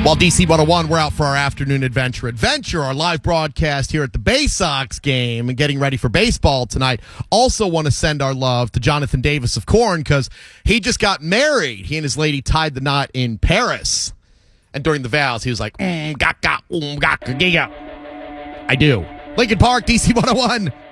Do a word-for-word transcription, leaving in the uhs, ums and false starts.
While D C one oh one, we're out for our afternoon adventure. Adventure, our live broadcast here at the Bay Sox game and getting ready for baseball tonight. Also want to send our love to Jonathan Davis of Korn because he just got married. He and his lady tied the knot in Paris. And during the vows, he was like, mm, ga, ga, um, ga, ga, ga. I do. Lincoln Park, D C one oh one.